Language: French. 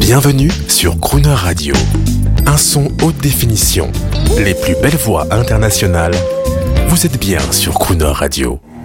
Bienvenue sur Crooner Radio. Un son haute définition. Les plus belles voix internationales. Vous êtes bien sur Crooner Radio.